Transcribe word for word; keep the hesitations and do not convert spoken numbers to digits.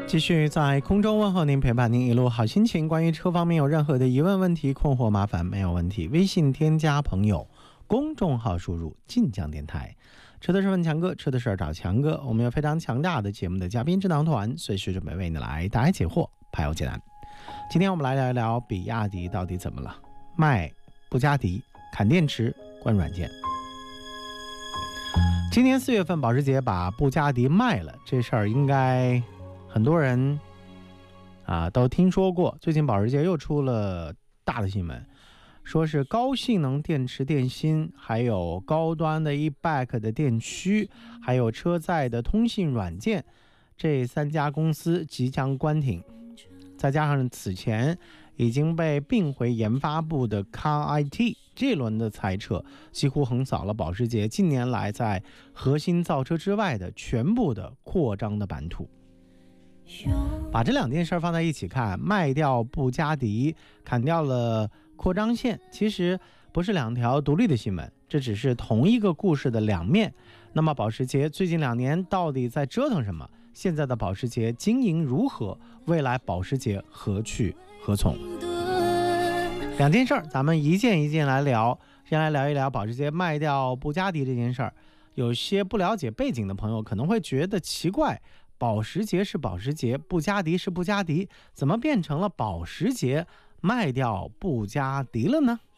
继续在空中问候您，陪伴您一路好心情。关于车方面有任何的疑问、问题、困惑、麻烦，没有问题，微信添加朋友，公众号输入晋江电台。车的事问强哥，车的事找强哥。我们有非常强大的节目的嘉宾智囊团，随时准备为你来答疑解惑，排忧解难。今天我们来聊一聊比亚迪到底怎么了，卖布加迪，砍电池，关软件。今年四月份，保时捷把布加迪卖了，这事儿应该很多人啊都听说过。最近保时捷又出了大的新闻，说是高性能电池电芯，还有高端的 e-bike 的电驱，还有车载的通信软件，这三家公司即将关停。再加上此前已经被并回研发部的 Car I T， 这轮的裁撤几乎横扫了保时捷近年来在核心造车之外的全部的扩张的版图。把这两件事放在一起看，卖掉布加迪，砍掉了扩张线，其实不是两条独立的新闻，这只是同一个故事的两面。那么保时捷最近两年到底在折腾什么？现在的保时捷经营如何？未来保时捷何去何从？两件事儿，咱们一件一件来聊。先来聊一聊保时捷卖掉布加迪这件事儿。有些不了解背景的朋友可能会觉得奇怪，保时捷是保时捷，布加迪是布加迪，怎么变成了保时捷卖掉布加迪了呢？